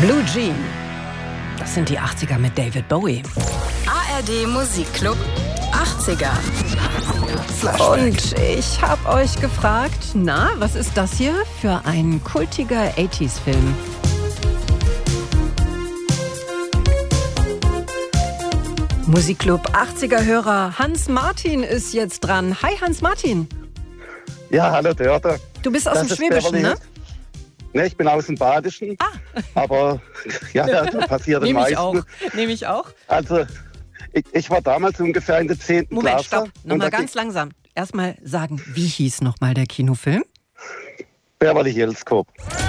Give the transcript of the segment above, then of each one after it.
Blue Jean. Das sind die 80er mit David Bowie. ARD Musikclub 80er. Und ich habe euch gefragt, na, was ist das hier für ein kultiger 80s-Film? Musikclub 80er-Hörer Hans Martin ist jetzt dran. Hi Hans-Martin. Ja, hallo Dörte. Du bist aus dem Schwäbischen, ne? Ne, ich bin aus dem Badischen. Aber ja, das passiert am meisten. Nehme ich auch. Also, ich war damals ungefähr in der 10. Klasse. Moment, stopp. Nochmal ganz langsam. Erstmal sagen, wie hieß nochmal der Kinofilm? Beverly Hills Cop.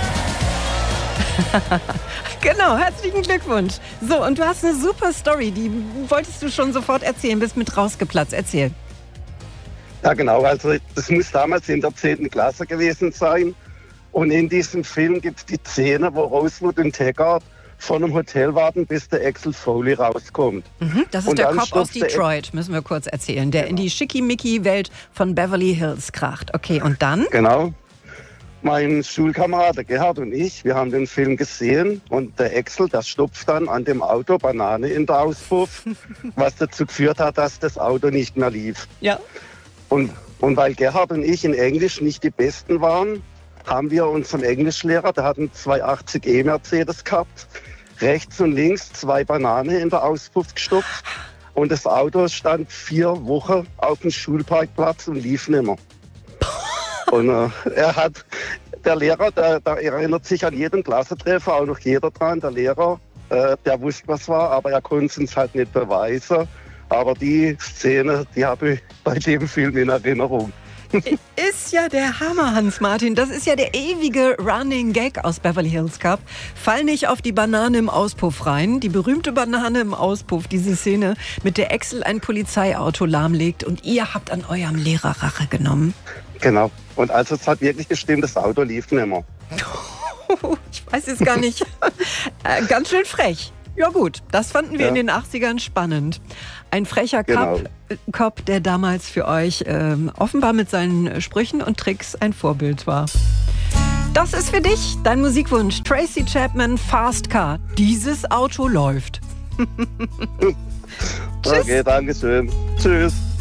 Genau, herzlichen Glückwunsch. So, und du hast eine super Story, die wolltest du schon sofort erzählen, bist mit rausgeplatzt. Erzähl. Ja, genau. Also, das muss damals in der 10. Klasse gewesen sein. Und in diesem Film gibt es die Szene, wo Rosewood und Taggart von einem Hotel warten, bis der Axel Foley rauskommt. Das ist und der Cop aus Detroit, müssen wir kurz erzählen, der in die Schickimicki-Welt von Beverly Hills kracht. Okay, und dann? Genau. Mein Schulkamerad, der Gerhard und ich, wir haben den Film gesehen und der Axel, der stopft dann an dem Auto Banane in der Auspuff, was dazu geführt hat, dass das Auto nicht mehr lief. Ja. Und weil Gerhard und ich in Englisch nicht die Besten waren, haben wir unserem Englischlehrer, der hat einen 280e Mercedes gehabt, rechts und links 2 Bananen in der Auspuff gestopft und das Auto stand 4 Wochen auf dem Schulparkplatz und lief nicht mehr. Und der Lehrer, der erinnert sich an jeden Klassentreffer, auch noch jeder dran, der Lehrer, der wusste, was war, aber er konnte es uns halt nicht beweisen. Aber die Szene, die habe ich bei dem Film in Erinnerung. Ist ja der Hammer, Hans-Martin. Das ist ja der ewige Running Gag aus Beverly Hills Cop. Fall nicht auf die Banane im Auspuff rein. Die berühmte Banane im Auspuff, diese Szene, mit der Axel ein Polizeiauto lahmlegt und ihr habt an eurem Lehrer Rache genommen. Genau. Und also es hat wirklich gestimmt, das Auto lief nicht mehr. Ich weiß jetzt gar nicht. Ganz schön frech. Ja gut, das fanden wir in den 80ern spannend. Ein frecher Cop, der damals für euch offenbar mit seinen Sprüchen und Tricks ein Vorbild war. Das ist für dich dein Musikwunsch. Tracy Chapman, Fast Car. Dieses Auto läuft. Okay, danke schön. Tschüss.